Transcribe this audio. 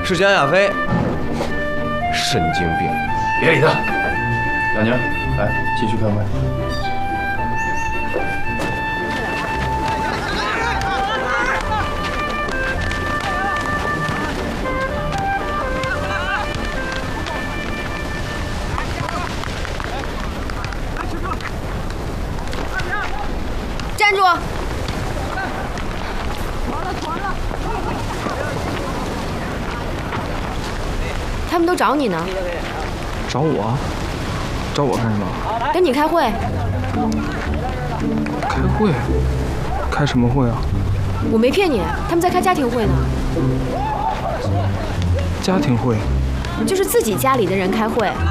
是江亚飞，神经病！ 别理他。亚宁，来继续开会。 站住！他们都找你呢。 找我？找我干什么？ 跟你开会。 开会？开什么会啊？ 我没骗你，他们在开家庭会呢。 家庭会？ 就是自己家里的人开会。